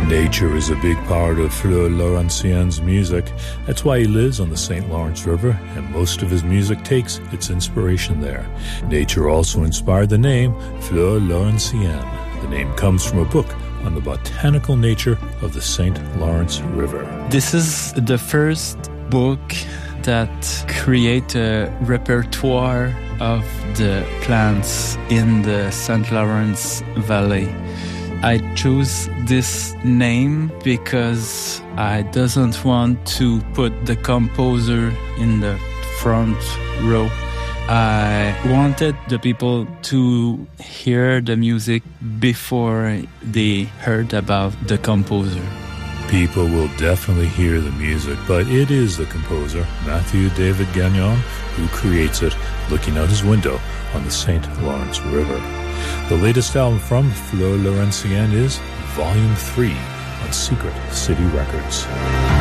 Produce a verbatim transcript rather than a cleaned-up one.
Nature is a big part of Fleur Laurentien's music. That's why he lives on the Saint Lawrence River, and most of his music takes its inspiration there. Nature also inspired the name Fleur Laurentienne. The name comes from a book on the botanical nature of the Saint Lawrence River. This is the first book that create a repertoire of the plants in the Saint Lawrence Valley. I choose this name because I doesn't want to put the composer in the front row. I wanted the people to hear the music before they heard about the composer. People will definitely hear the music, but it is the composer, Matthew David Gagnon, who creates it, looking out his window on the Saint Lawrence River. The latest album from Fleur Laurentienne is Volume three on Secret City Records.